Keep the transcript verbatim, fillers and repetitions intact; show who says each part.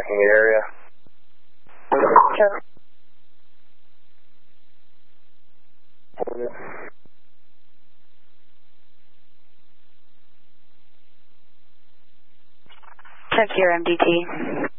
Speaker 1: tracking the area.
Speaker 2: Sure. Check your M D T.